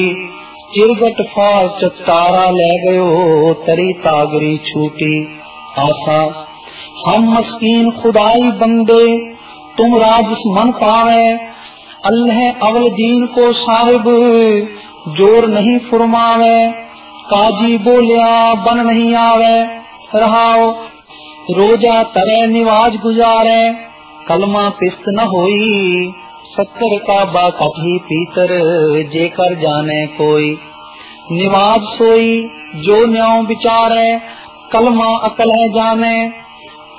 चिरगट फाल तारा ले गयो, तरी तागरी छूटी आशा। हम मस्कीन खुदाई बंदे, तुम राजस मन पावे। अल्लाह अवल दीन को साहिब, जोर नहीं फुरमावे। काजी बोलिया बन नहीं आवे, रहाओ रोजा तरे निवाज गुजारे। कलमा पिस्त न होई, शक्कर का बाकट ही पीतर, जेकर जाने कोई। निवाज सोई जो न्याय विचारे, कलमा अकल है जाने।